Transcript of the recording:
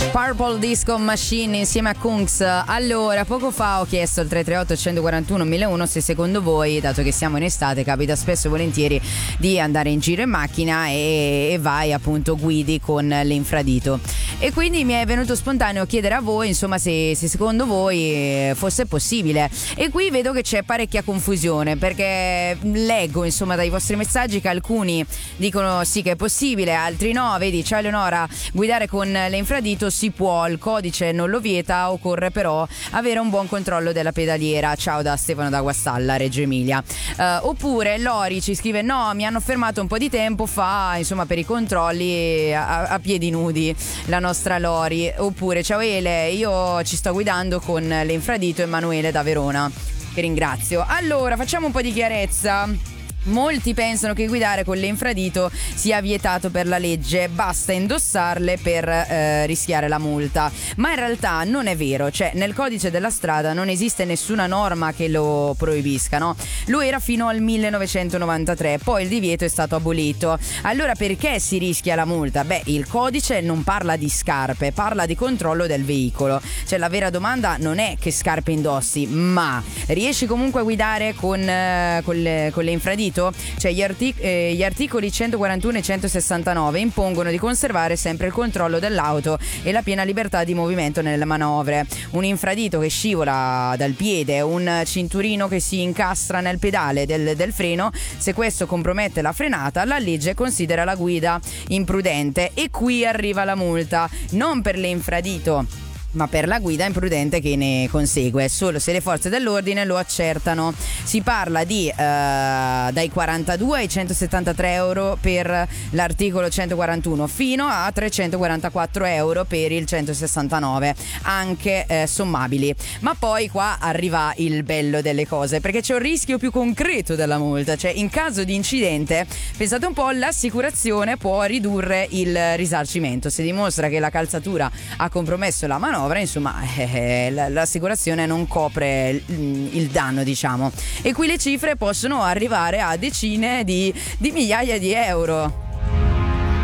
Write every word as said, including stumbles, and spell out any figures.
Purple Disco Machine insieme a Kungs. Allora, poco fa ho chiesto al tre tre otto uno quattro uno uno zero uno se secondo voi, dato che siamo in estate, capita spesso e volentieri di andare in giro in macchina e, e vai appunto guidi con l'infradito. E quindi mi è venuto spontaneo chiedere a voi, insomma, se, se secondo voi fosse possibile. E qui vedo che c'è parecchia confusione, perché leggo, insomma, dai vostri messaggi che alcuni dicono sì che è possibile, altri no. Vedi, ciao Eleonora, guidare con l'infradito si può, il codice non lo vieta, occorre però avere un buon controllo della pedaliera. Ciao da Stefano da Guastalla, Reggio Emilia. Uh, oppure Lori ci scrive: no, mi hanno fermato un po' di tempo fa, insomma, per i controlli a, a piedi nudi, la nostra Lori. Oppure ciao Ele, io ci sto guidando con l'infradito, Emanuele da Verona, che ringrazio. Allora, facciamo un po' di chiarezza. Molti pensano che guidare con l'infradito sia vietato per la legge, basta indossarle per eh, rischiare la multa, ma in realtà non è vero. Cioè, nel codice della strada non esiste nessuna norma che lo proibisca, no? Lo era fino al millenovecentonovantatré, poi il divieto è stato abolito. Allora perché si rischia la multa? Beh, il codice non parla di scarpe, parla di controllo del veicolo. Cioè, la vera domanda non è che scarpe indossi, ma riesci comunque a guidare con, eh, con, le, con l'infradito? Cioè gli, artic- eh, gli articoli centoquarantuno e centosessantanove impongono di conservare sempre il controllo dell'auto e la piena libertà di movimento nelle manovre. Un infradito che scivola dal piede, un cinturino che si incastra nel pedale del, del freno, se questo compromette la frenata, la legge considera la guida imprudente e qui arriva la multa, non per l'infradito ma per la guida imprudente che ne consegue, solo se le forze dell'ordine lo accertano. Si parla di eh, dai quarantadue ai centosettantatré euro per l'articolo centoquarantuno fino a trecentoquarantaquattro euro per il centosessantanove, anche eh, sommabili. Ma poi qua arriva il bello delle cose, perché c'è un rischio più concreto della multa. Cioè, in caso di incidente, pensate un po', l'assicurazione può ridurre il risarcimento. Se dimostra che la calzatura ha compromesso la manovra, insomma, eh, l'assicurazione non copre il, il danno, diciamo. E qui le cifre possono arrivare a decine di, di migliaia di euro.